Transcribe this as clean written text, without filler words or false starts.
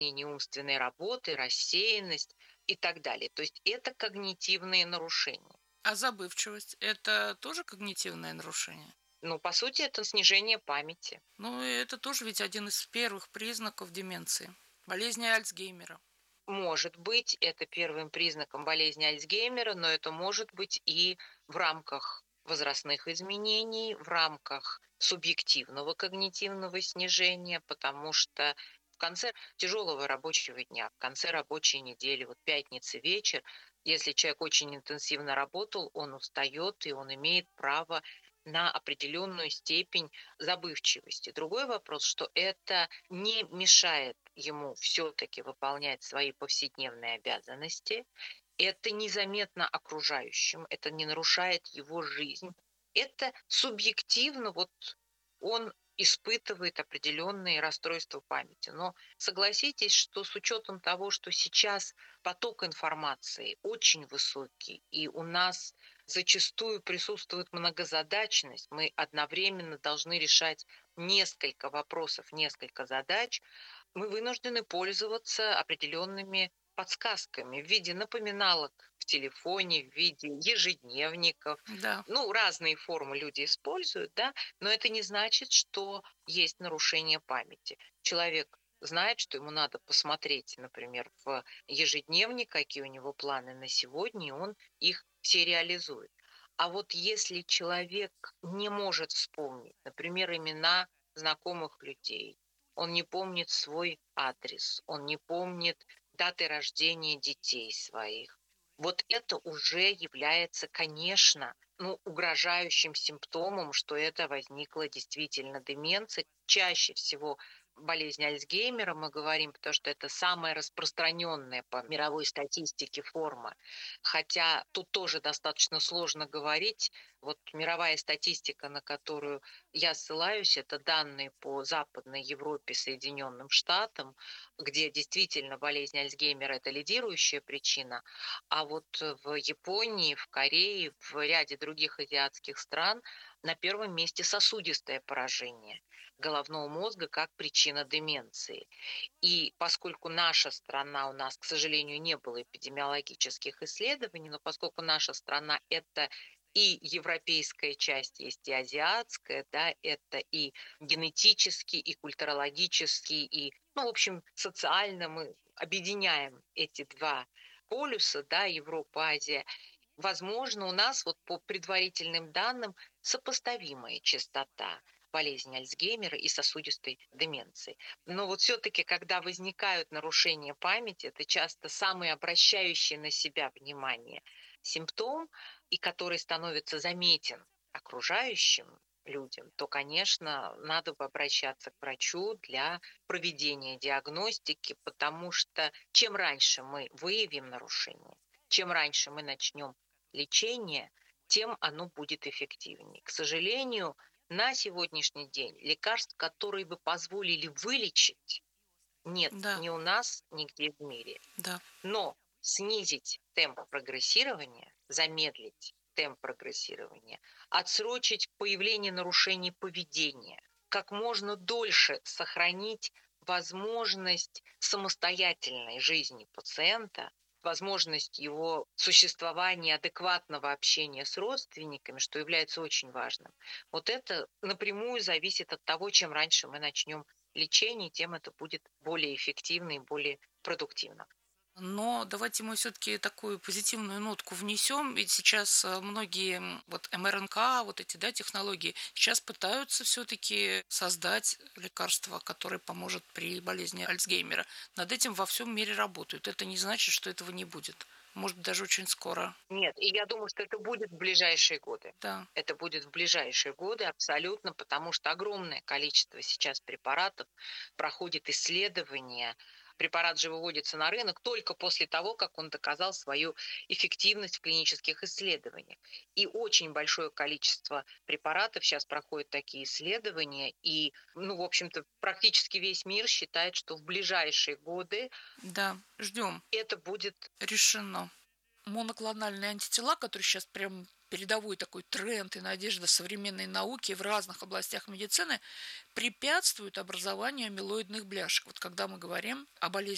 умственной работы, рассеянность и так далее. То есть это когнитивные нарушения. А забывчивость — это тоже когнитивное нарушение? Ну, по сути, это снижение памяти. Ну, и это тоже ведь один из первых признаков деменции. Болезни Альцгеймера. Может быть, это первым признаком болезни Альцгеймера, но это может быть и в рамках возрастных изменений, в рамках субъективного когнитивного снижения, потому что в конце тяжелого рабочего дня, в конце рабочей недели, вот пятница вечер, если человек очень интенсивно работал, он устает, и он имеет право на определенную степень забывчивости. Другой вопрос, что это не мешает ему все-таки выполнять свои повседневные обязанности, это незаметно окружающим, это не нарушает его жизнь. Это субъективно, вот он испытывает определенные расстройства памяти. Но согласитесь, что с учетом того, что сейчас поток информации очень высокий, и у нас зачастую присутствует многозадачность, мы одновременно должны решать несколько вопросов, несколько задач, мы вынуждены пользоваться определенными подсказками в виде напоминалок в телефоне, в виде ежедневников. Да, Ну, разные формы люди используют, да, но это не значит, что есть нарушение памяти. Человек знает, что ему надо посмотреть, например, в ежедневник, какие у него планы на сегодня, и он их все реализует. А вот если человек не может вспомнить, например, имена знакомых людей, он не помнит свой адрес, он не помнит даты рождения детей своих. Вот это уже является, конечно, ну, угрожающим симптомом, что это возникла действительно деменция. Чаще всего болезнь Альцгеймера мы говорим, потому что это самая распространенная по мировой статистике форма. Хотя тут тоже достаточно сложно говорить. Вот мировая статистика, на которую я ссылаюсь, это данные по Западной Европе, Соединенным Штатам, где действительно болезнь Альцгеймера – это лидирующая причина, а вот в Японии, в Корее, в ряде других азиатских стран на первом месте сосудистое поражение головного мозга как причина деменции. И поскольку наша страна, у нас, к сожалению, не было эпидемиологических исследований, но поскольку наша страна – это и европейская часть есть, и азиатская, да, это и генетически, и культурологически, и, ну, в общем, социально мы объединяем эти два полюса, да, Европа, Азия. Возможно, у нас вот по предварительным данным сопоставимая частота болезни Альцгеймера и сосудистой деменции. Но вот все-таки, когда возникают нарушения памяти, это часто самый обращающий на себя внимание симптом, и который становится заметен окружающим людям, то, конечно, надо бы обращаться к врачу для проведения диагностики, потому что чем раньше мы выявим нарушение, чем раньше мы начнем лечение, тем оно будет эффективнее. К сожалению, на сегодняшний день лекарств, которые бы позволили вылечить, нет да, ни у нас, нигде в мире. да. Но снизить темп прогрессирования, замедлить темп прогрессирования, отсрочить появление нарушений поведения, как можно дольше сохранить возможность самостоятельной жизни пациента, возможность его существования, адекватного общения с родственниками, что является очень важным. Вот это напрямую зависит от того, чем раньше мы начнем лечение, тем это будет более эффективно и более продуктивно. Но давайте мы все-таки такую позитивную нотку внесем, ведь сейчас многие вот МРНК, вот эти, да, технологии, сейчас пытаются все-таки создать лекарство, которое поможет при болезни Альцгеймера. Над этим во всем мире работают. Это не значит, что этого не будет. Может быть, даже очень скоро. Нет, и я думаю, что это будет в ближайшие годы. Да, Это будет в ближайшие годы абсолютно, потому что огромное количество сейчас препаратов проходит исследования. Препарат же выводится на рынок только после того, как он доказал свою эффективность в клинических исследованиях. И очень большое количество препаратов сейчас проходят такие исследования. И, ну, в общем-то, практически весь мир считает, что в ближайшие годы да, ждем. это будет. Решено. Моноклональные антитела, которые сейчас прям передовой такой тренд и надежда современной науки в разных областях медицины, препятствуют образованию амилоидных бляшек. Вот когда мы говорим о болезни